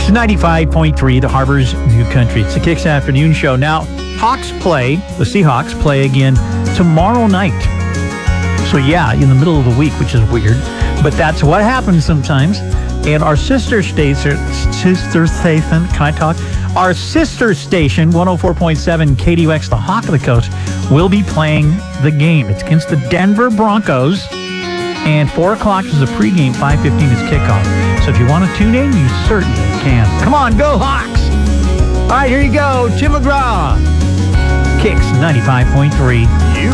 Kicks 95.3, the Harbor's New Country. It's the Kicks Afternoon Show. Now, the Seahawks play again tomorrow night. So yeah, in the middle of the week, which is weird. But that's what happens sometimes. And our sister station, can I talk? Our sister station, 104.7 KDUX, the Hawk of the Coast, will be playing the game. It's against the Denver Broncos. And 4 o'clock is the pregame, 5:15 is kickoff. So if you want to tune in, you certainly can. Come on, go Hawks! All right, here you go. Tim McGraw. Kicks 95.3. You